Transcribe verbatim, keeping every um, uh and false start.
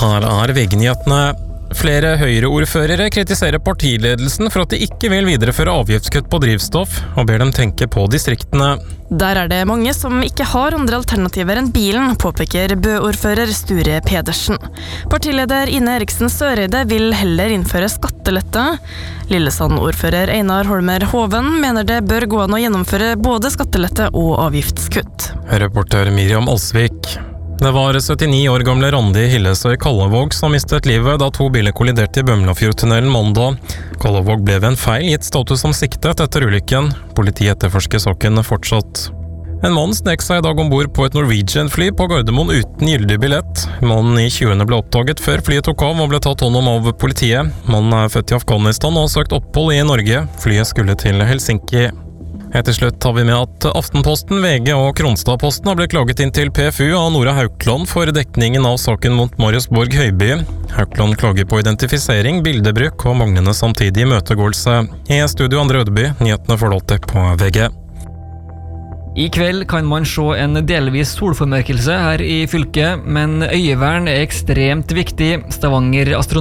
Her er V G-nyhetene. Flere Høyre-ordførere kritiserer partiledelsen for at de ikke vil videreføre avgiftskutt på drivstoff, og ber dem tenke på distriktene. Der er det mange som ikke har andre alternativer enn bilen, påpeker Bø-ordfører Sture Pedersen. Partileder Ine Eriksen Søreide vil heller innføre skattelette. Lillesand-ordfører Einar Holmer Hoven mener det bør gå an å gjennomføre både skattelette og avgiftskutt. Reporter Miriam Alsvik. Det var syttini år gamle Randi Hillesøy Kallevåg som mistet livet da to biler kolliderte i Bømlafjordtunnelen mandag. Kallevåg ble ved en feil gitt status som siktet etter ulykken. Politiet etterforsker saken fortsatt. En mann snek seg i dag ombord på et Norwegian-fly på Gardermoen uten gyldig billett. Mannen i tjuende ble oppdaget før flyet tok av og ble tatt hånd om av politiet. Mannen er født i Afghanistan og har søkt opphold i Norge. Flyet skulle til Helsinki. Etter slutt tar vi med at Aftenposten, V G og Kronstadposten har blitt klaget inn til P F U av Nora Haukeland for dekningen av saken mot Marius Borg Høiby. Haukeland klager på identifisering, bildebruk og manglende samtidig imøtegåelse. I studio Andre Ødeby, nyhetene får du alltid på V G. I kveld kan man se en delvis solformørkelse her i fylket, men øyevern er ekstremt viktig. Stavanger astronom